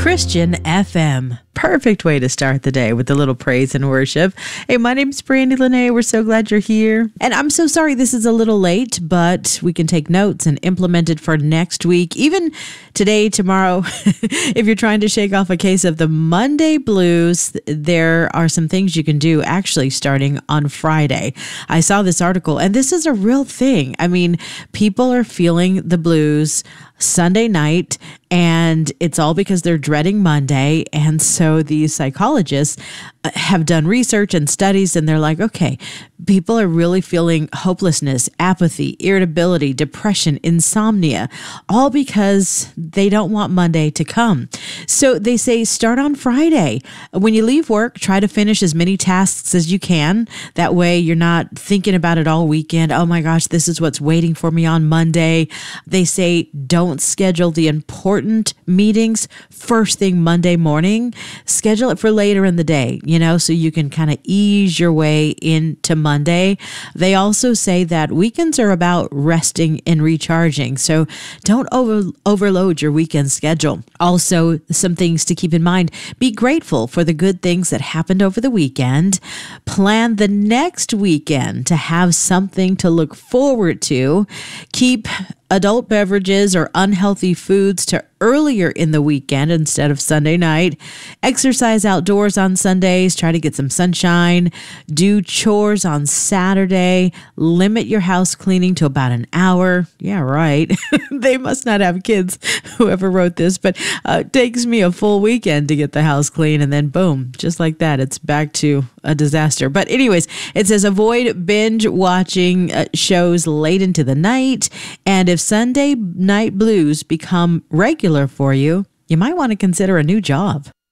Christian FM. Perfect way to start the day with a little praise and worship. Hey, my name's Brandy Lene. We're so glad you're here. And I'm so sorry this is a little late, but we can take notes and implement it for next week. Even today, tomorrow, if you're trying to shake off a case of the Monday blues, there are some things you can do actually starting on Friday. I saw this article, and this is a real thing. I mean, people are feeling the blues Sunday night, and it's all because they're dreading Monday. And so these psychologists have done research and studies, and they're like, okay, people are really feeling hopelessness, apathy, irritability, depression, insomnia, all because they don't want Monday to come. So they say start on Friday. When you leave work, try to finish as many tasks as you can. That way you're not thinking about it all weekend. Oh my gosh, this is what's waiting for me on Monday. They say don't schedule the important meetings first thing Monday morning. Schedule it for later in the day, so you can kind of ease your way into Monday. They also say that weekends are about resting and recharging. So don't overload your weekend schedule. Also, some things to keep in mind. Be grateful for the good things that happened over the weekend. Plan the next weekend to have something to look forward to. Keep adult beverages or unhealthy foods to earlier in the weekend instead of Sunday night. Exercise outdoors on Sundays. Try to get some sunshine. Do chores on Saturday. Limit your house cleaning to about an hour. Yeah, right. They must not have kids, whoever wrote this, but it takes me a full weekend to get the house clean, and then boom, just like that, it's back to a disaster. But anyways, it says avoid binge watching shows late into the night. And if Sunday night blues become regular for you, you might want to consider a new job.